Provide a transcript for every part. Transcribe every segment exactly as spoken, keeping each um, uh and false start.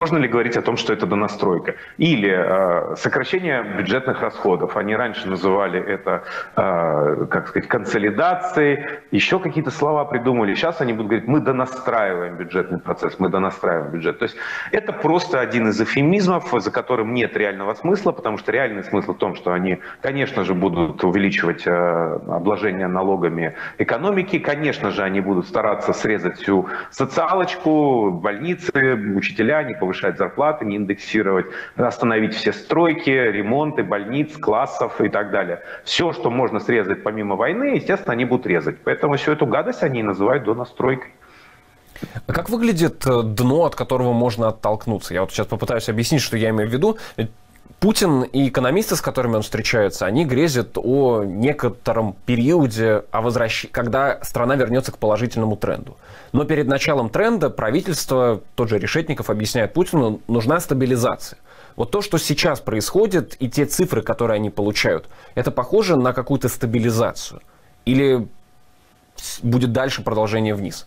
Можно ли говорить о том, что это донастройка? Или э, сокращение бюджетных расходов. Они раньше называли это, э, как сказать, консолидацией. Еще какие-то слова придумали. Сейчас они будут говорить, мы донастраиваем бюджетный процесс, мы донастраиваем бюджет. То есть это просто один из эвфемизмов, за которым нет реального смысла, потому что реальный смысл в том, что они, конечно же, будут увеличивать э, обложение налогами экономики. Конечно же, они будут стараться срезать всю социалочку, больницы, учителя, не повышать повышать зарплаты, не индексировать, остановить все стройки, ремонты больниц, классов и так далее. Все, что можно срезать помимо войны, естественно, они будут резать. Поэтому всю эту гадость они называют донастройкой. А как выглядит дно, от которого можно оттолкнуться? Я вот сейчас попытаюсь объяснить, что я имею в виду. Путин и экономисты, с которыми он встречается, они грезят о некотором периоде, о возвращ... когда страна вернется к положительному тренду. Но перед началом тренда правительство, тот же Решетников объясняет Путину, нужна стабилизация. Вот то, что сейчас происходит, и те цифры, которые они получают, это похоже на какую-то стабилизацию? Или будет дальше продолжение вниз?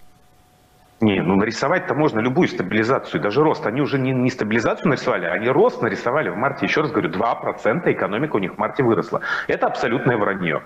Не, ну нарисовать-то можно любую стабилизацию, даже рост. Они уже не, не стабилизацию нарисовали, они рост нарисовали в марте. Еще раз говорю, два процента экономика у них в марте выросла. Это абсолютное вранье.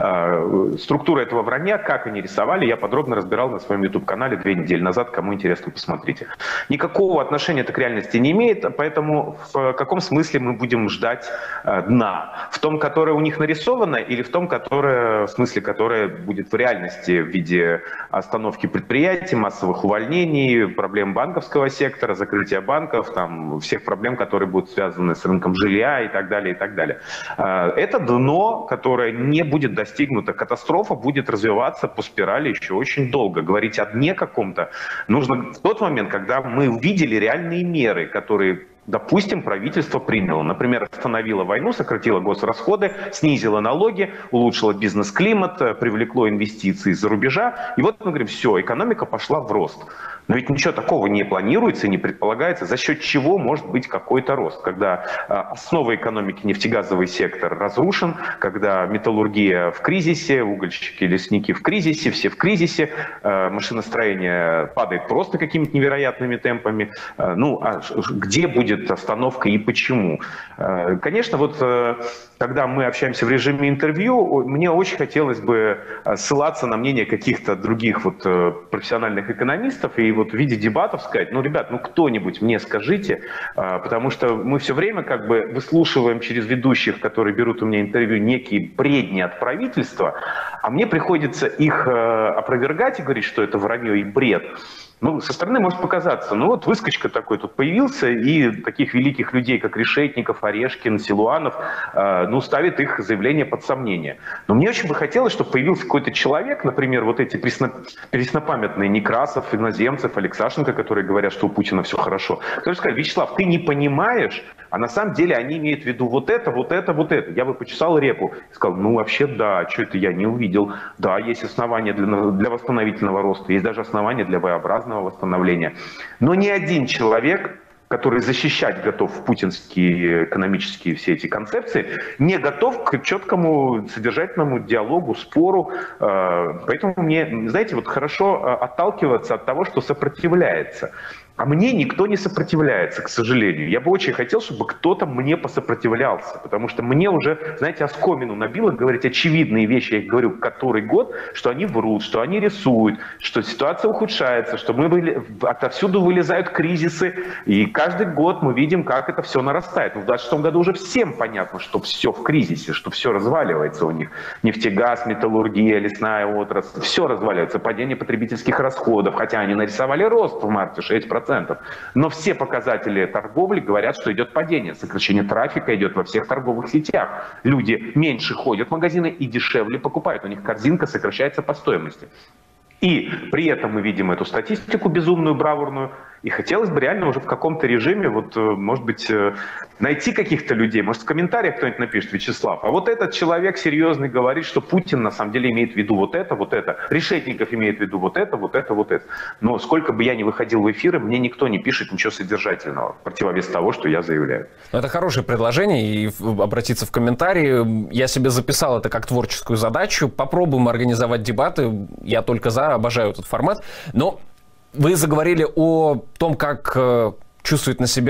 Структура этого вранья, как они рисовали, я подробно разбирал на своем YouTube-канале две недели назад. Кому интересно, посмотрите. Никакого отношения это к реальности не имеет, поэтому в каком смысле мы будем ждать дна? В том, которое у них нарисовано, или в том, которое, в смысле, которое будет в реальности в виде остановки предприятий, массовых увольнений, проблем банковского сектора, закрытия банков, там, всех проблем, которые будут связаны с рынком жилья и так далее, и так далее. Это дно, которое не будет достигнуто. Катастрофа будет развиваться по спирали еще очень долго. Говорить о дне каком-то нужно в тот момент, когда мы увидели реальные меры, которые, допустим, правительство приняло. Например, остановило войну, сократило госрасходы, снизило налоги, улучшило бизнес-климат, привлекло инвестиции из-за рубежа. И вот мы говорим, все, экономика пошла в рост. Но ведь ничего такого не планируется и не предполагается, за счет чего может быть какой-то рост. Когда основа экономики, нефтегазовый сектор, разрушен, когда металлургия в кризисе, угольщики, лесники в кризисе, все в кризисе, машиностроение падает просто какими-то невероятными темпами. Ну, а где будет остановка и почему? Конечно, вот когда мы общаемся в режиме интервью, мне очень хотелось бы ссылаться на мнение каких-то других вот профессиональных экономистов и вот в виде дебатов сказать, ну, ребят, ну, кто-нибудь мне скажите, потому что мы все время как бы выслушиваем через ведущих, которые берут у меня интервью, некие бредни от правительства, а мне приходится их опровергать и говорить, что это вранье и бред. Ну, со стороны может показаться, ну вот выскочка такой тут появился, и таких великих людей, как Решетников, Орешкин, Силуанов, э, ну, ставит их заявление под сомнение. Но мне очень бы хотелось, чтобы появился какой-то человек, например, вот эти пресно, преснопамятные Некрасов, Иноземцев, Алексашенко, которые говорят, что у Путина все хорошо. Который сказал, Вячеслав, ты не понимаешь, а на самом деле они имеют в виду вот это, вот это, вот это. Я бы почесал реку и сказал, ну, вообще да, что это я не увидел. Да, есть основания для, для восстановительного роста, есть даже основания для V-образного восстановления. Но ни один человек, который защищать готов путинские экономические все эти концепции, не готов к четкому содержательному диалогу, спору. Поэтому мне, знаете, вот хорошо отталкиваться от того, что сопротивляется. А мне никто не сопротивляется, к сожалению. Я бы очень хотел, чтобы кто-то мне посопротивлялся, потому что мне уже, знаете, оскомину набило говорить очевидные вещи, я их говорю который год, что они врут, что они рисуют, что ситуация ухудшается, что мы были, отовсюду вылезают кризисы, и каждый год мы видим, как это все нарастает. Но в двадцать шестом году уже всем понятно, что все в кризисе, что все разваливается у них. Нефтегаз, металлургия, лесная отрасль, все разваливается, падение потребительских расходов, хотя они нарисовали рост в марте шесть процентов. Но все показатели торговли говорят, что идет падение. Сокращение трафика идет во всех торговых сетях. Люди меньше ходят в магазины и дешевле покупают. У них корзинка сокращается по стоимости. И при этом мы видим эту статистику безумную, бравурную. И хотелось бы реально уже в каком-то режиме, вот, может быть, найти каких-то людей. Может, в комментариях кто-нибудь напишет, Вячеслав, а вот этот человек серьезный говорит, что Путин на самом деле имеет в виду вот это, вот это. Решетников имеет в виду вот это, вот это, вот это. Но сколько бы я ни выходил в эфиры, мне никто не пишет ничего содержательного, в противовес того, что я заявляю. Это хорошее предложение, и обратиться в комментарии. Я себе записал это как творческую задачу. Попробуем организовать дебаты. Я только за, обожаю этот формат. Но вы заговорили о том, как чувствует на себе